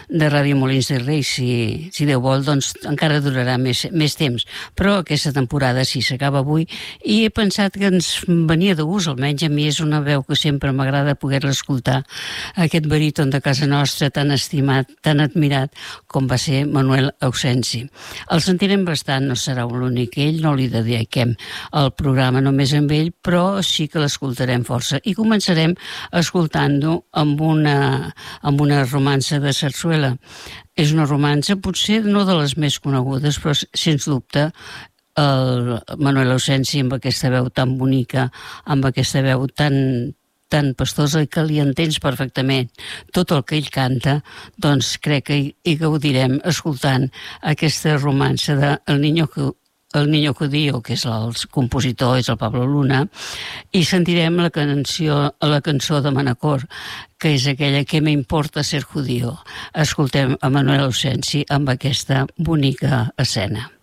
de Ràdio Molins de Rei, si Déu vol, doncs encara durarà més temps, però aquesta temporada sí s'acaba avui i he pensat que ens venia de gust, almenys a mi és una veu que sempre m'agrada poder-la escoltar, aquest baríton de casa nostra tan estimat, tan admirat com va ser Manuel Ausensi. El sentirem bastant, no serà l'únic, ell no li dediquem el programa només amb ell, però sí que l'escoltarem força i començarem escoltant-lo amb una romança de sarsuela. És una romança potser no de les més conegudes, però sens dubte el Manuel Ausensi amb aquesta veu tan bonica, amb aquesta veu tan pastosa i que li entens perfectament tot el que ell canta, doncs crec que hi gaudirem escoltant aquesta romança de El Niño Judío, que és el compositor, és el Pablo Luna, i sentirem la cançó de Manacor, que és aquella que me importa ser judío. Escoltem a Manuel Ausensi amb aquesta bonica escena.